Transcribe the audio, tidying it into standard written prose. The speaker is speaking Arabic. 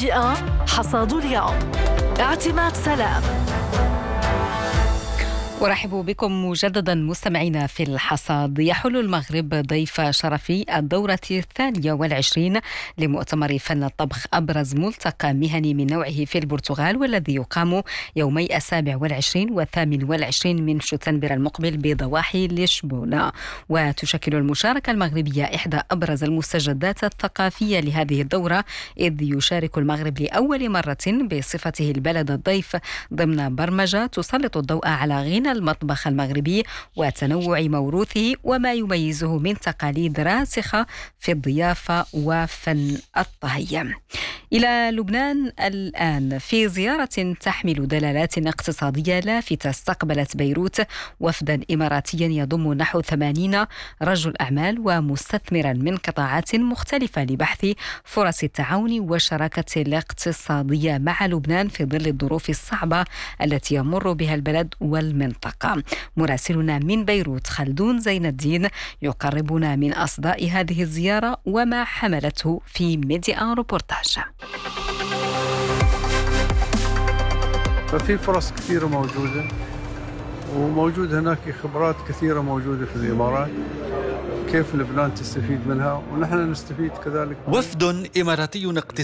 ميديا حصاد اليوم. اعتماد سلام. أرحب بكم مجددا مستمعينا في الحصاد. يحل المغرب ضيف شرفي الدورة 22 لمؤتمر فن الطبخ، أبرز ملتقى مهني من نوعه في البرتغال، والذي يقام يومي 27 و 28 من شتنبر المقبل بضواحي لشبونة. وتشكل المشاركة المغربية إحدى أبرز المستجدات الثقافية لهذه الدورة، إذ يشارك المغرب لأول مرة بصفته البلد الضيف ضمن برمجة تسلط الضوء على غنى المطبخ المغربي وتنوع موروثه وما يميزه من تقاليد راسخة في الضيافة وفن الطهي. إلى لبنان الآن، في زيارة تحمل دلالات اقتصادية لافتة، استقبلت بيروت وفدا إماراتيا يضم نحو 80 رجل أعمال ومستثمرا من قطاعات مختلفة لبحث فرص التعاون والشراكة الاقتصادية مع لبنان في ظل الظروف الصعبة التي يمر بها البلد والمنطقة. مراسلنا من بيروت خلدون زين الدين يقربنا من أصداء هذه الزيارة وما حملته في ميديا روبورتاج. ففي فرص كثيرة موجودة، وموجود هناك خبرات كثيرة موجودة في الإمارات، كيف لبنان تستفيد منها ونحن نستفيد كذلك. وفد إماراتي